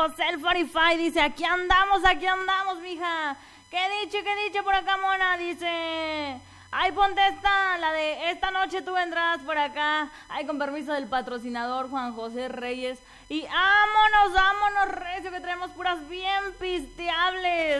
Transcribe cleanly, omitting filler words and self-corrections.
José el 45 dice, aquí andamos, mija. ¿Qué dicho por acá, mona? Dice, ay, ponte la de esta noche tú vendrás por acá. Ay, con permiso del patrocinador Juan José Reyes. Y vámonos, recio, que traemos puras bien pisteables.